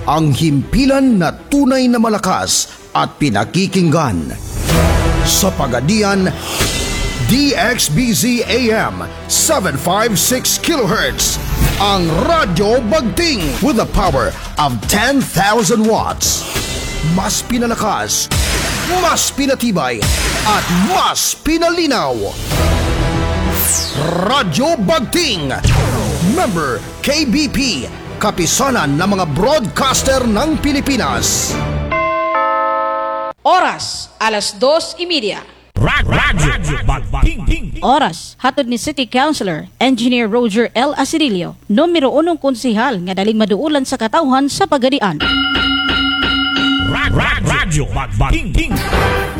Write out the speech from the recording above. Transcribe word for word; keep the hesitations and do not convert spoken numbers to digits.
ang himpilan na tunay na malakas at pinakikinggan. Sa Pagadian, D X B Z A M seven fifty-six kilohertz, ang Radyo Bagting with the power of ten thousand watts. Mas pinalakas, mas pinatibay, at mas pinalinaw. Radyo Bagting, member K B P, kapisanan ng mga broadcaster ng Pilipinas. Oras, alas dos y media. Radyo Bagting. Oras, hatod ni City Councilor, Engineer Roger L. Asirilio, numero unong konsihal nga daling maduulan sa katawhan sa Pagadian. Radyo Bagting.